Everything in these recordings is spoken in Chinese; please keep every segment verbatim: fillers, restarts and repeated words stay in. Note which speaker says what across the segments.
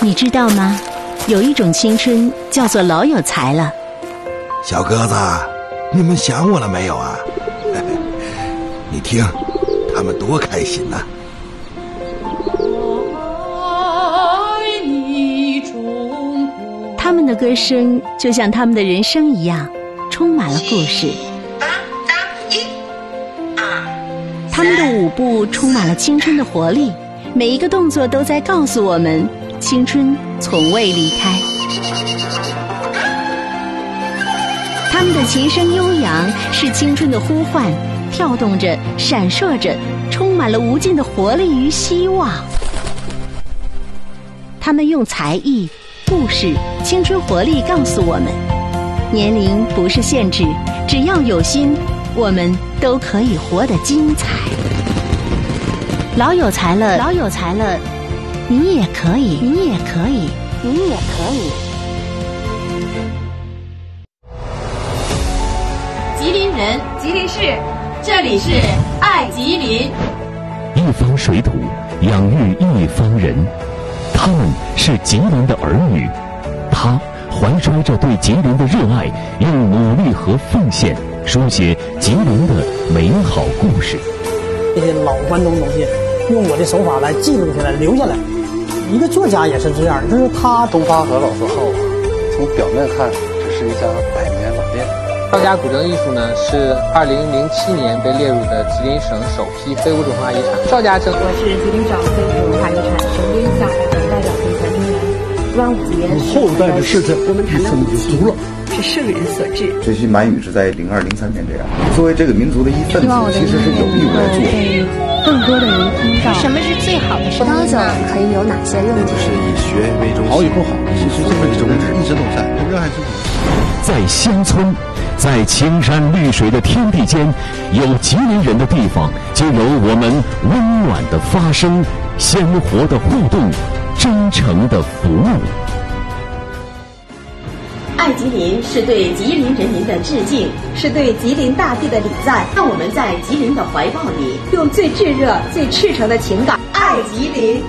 Speaker 1: 你知道吗？有一种青春叫做老有才了。
Speaker 2: 小鸽子，你们想我了没有啊？你听，他们多开心呐、啊！
Speaker 1: 他们的歌声就像他们的人生一样，充满了故事。他们的舞步充满了青春的活力，每一个动作都在告诉我们，青春从未离开。他们的琴声悠扬，是青春的呼唤，跳动着，闪烁着，充满了无尽的活力与希望。他们用才艺、故事、青春活力告诉我们，年龄不是限制，只要有心，我们都可以活得精彩。老有才了，老有才了，你也可以，你也可以，你也可以。
Speaker 3: 吉林人，吉林市，这里是爱吉林。
Speaker 4: 一方水土养育一方人，他们是吉林的儿女，他怀揣着对吉林的热爱，用努力和奉献书写吉林的美好故事。
Speaker 5: 这些老关东东西，用我的手法来记录下来，留下来。一个作家也是这样，就是他
Speaker 6: 东发和老字号啊，从表面看，这是一家百年老店。
Speaker 7: 赵家古镇艺术呢，是二零零七年被列入的吉林省首批非物质文化遗产。赵家镇，
Speaker 8: 我是吉林省非物质文化遗产省编下的代表会传承人端午节。
Speaker 9: 后代的事情，我们谈的武器
Speaker 8: 是圣人所制。
Speaker 10: 学习满语是在零二零三年这样。作为这个民族的一份子，其实是有义务来做。
Speaker 8: 更多的人听到
Speaker 1: 什么是最好的
Speaker 11: 葡萄酒可以有哪些用途？
Speaker 10: 就是以学为中心，
Speaker 9: 好与不好，其实这个种子一直都在，热爱之土。
Speaker 4: 在乡村，在青山绿水的天地间，有吉林人的地方，就有我们温暖的发声、鲜活的互动、真诚的服务。
Speaker 3: 爱吉林是对吉林人民的致敬，
Speaker 12: 是对吉林大地的礼赞。
Speaker 3: 让我们在吉林的怀抱里，
Speaker 12: 用最炙热、最赤诚的情感
Speaker 3: 爱吉林。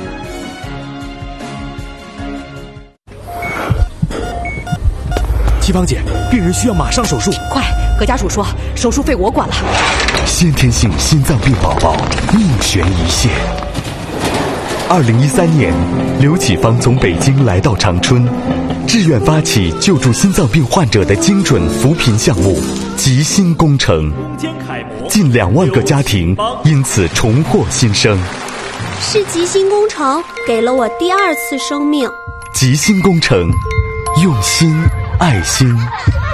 Speaker 13: 七芳姐，病人需要马上手术，
Speaker 14: 快和家属说，手术费我管了。
Speaker 15: 先天性心脏病宝宝命悬一线。二零一三年，刘启芳从北京来到长春，志愿发起救助心脏病患者的精准扶贫项目“吉心工程”，近两万个家庭因此重获新生。
Speaker 16: 是吉心工程给了我第二次生命。
Speaker 15: 吉心工程，用心爱心。